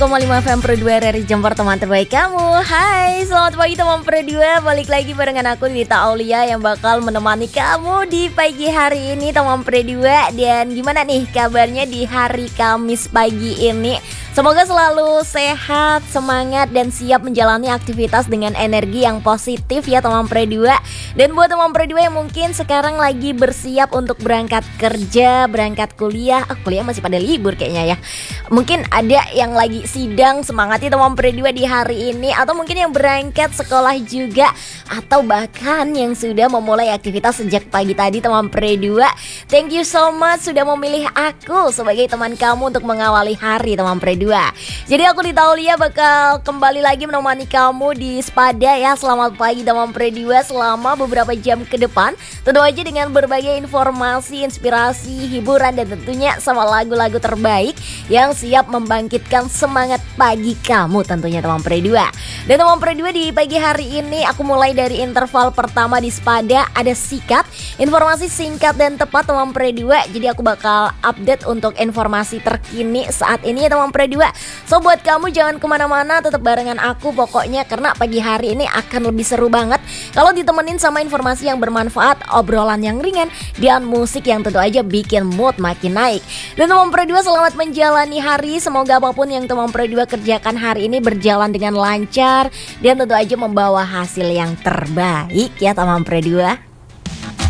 5 FM Pro 2 dari Jember, teman terbaik kamu. Hai, selamat pagi teman Pro 2. Balik lagi barengan aku Dita Aulia yang bakal menemani kamu di pagi hari ini teman Pro 2. Dan gimana nih kabarnya di hari Kamis pagi ini? Semoga selalu sehat, semangat, dan siap menjalani aktivitas dengan energi yang positif ya teman Pro 2. Dan buat teman Pro 2 yang mungkin sekarang lagi bersiap untuk berangkat kerja, berangkat kuliah. Kuliah masih pada libur kayaknya ya. Mungkin ada yang lagi sidang, semangatnya teman Pro 2 di hari ini. Atau mungkin yang berangkat sekolah juga. Atau bahkan yang sudah memulai aktivitas sejak pagi tadi teman Pro 2. Thank you so much sudah memilih aku sebagai teman kamu untuk mengawali hari teman Pro 2. Jadi aku Dita Aulia bakal kembali lagi menemani kamu di Sepada ya. Selamat pagi teman Pro 2 selama beberapa jam ke depan. Tentu aja dengan berbagai informasi, inspirasi, hiburan, dan tentunya sama lagu-lagu terbaik yang siap membangkitkan semangat pagi kamu tentunya teman Pro 2. Dan teman Pro 2 di pagi hari ini aku mulai dari interval pertama di Sepada. Ada sikat, informasi singkat dan tepat teman Pro 2. Jadi aku bakal update untuk informasi terkini saat ini ya teman Pro 2. So buat kamu jangan kemana-mana, tetap barengan aku pokoknya, karena pagi hari ini akan lebih seru banget kalau ditemenin sama informasi yang bermanfaat, obrolan yang ringan, dan musik yang tentu aja bikin mood makin naik. Dan teman Pro 2 selamat menjalani hari. Semoga apapun yang teman Pro 2 kerjakan hari ini berjalan dengan lancar dan tentu aja membawa hasil yang terbaik ya teman Pro 2.